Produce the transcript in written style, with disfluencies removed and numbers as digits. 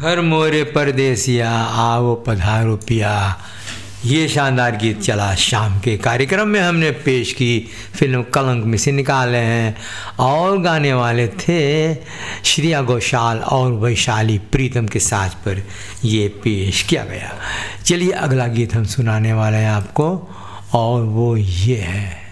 घर मोरे परदेसिया आओ पधारो पिया। ये शानदार गीत चला शाम के कार्यक्रम में, हमने पेश की फिल्म कलंक में से निकाले हैं और गाने वाले थे श्रेया घोषाल और वैशाली प्रीतम के साज पर ये पेश किया गया। चलिए अगला गीत हम सुनाने वाले हैं आपको और वो ये है